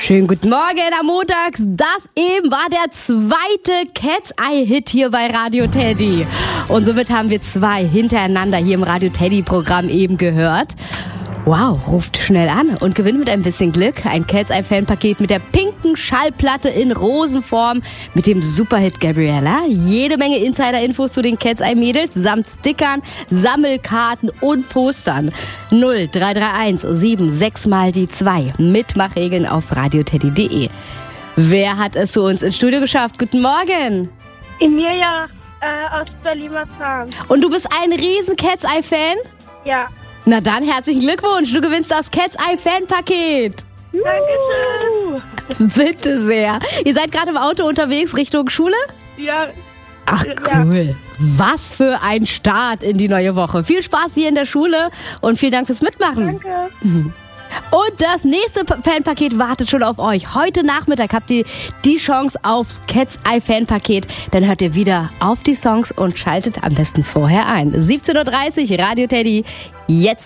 Schönen guten Morgen am Montag. Das eben war der zweite Cat's-Eye-Hit hier bei Radio Teddy. Und somit haben wir 2 hintereinander hier im Radio Teddy-Programm eben gehört. Wow, ruft schnell an und gewinnt mit ein bisschen Glück ein Cat's-Eye-Fan-Paket mit der pinken Schallplatte in Rosenform mit dem Superhit Gabriella. Jede Menge Insider-Infos zu den Cat's-Eye-Mädels samt Stickern, Sammelkarten und Postern. 0331 76 mal die 2. Mitmachregeln auf radioteddy.de. Wer hat es zu uns ins Studio geschafft? Guten Morgen. Emilia aus Berlin-Marzahn. Und du bist ein riesen Cat's-Eye-Fan? Ja. Na dann, herzlichen Glückwunsch. Du gewinnst das Cat's-Eye-Fan-Paket. Dankeschön. Bitte sehr. Ihr seid gerade im Auto unterwegs Richtung Schule? Ja. Ach cool. Was für ein Start in die neue Woche. Viel Spaß hier in der Schule und vielen Dank fürs Mitmachen. Danke. Und das nächste Fanpaket wartet schon auf euch. Heute Nachmittag habt ihr die Chance aufs Cat's-Eye-Fanpaket. Dann hört ihr wieder auf die Songs und schaltet am besten vorher ein. 17:30 Uhr, Radio Teddy. Jetzt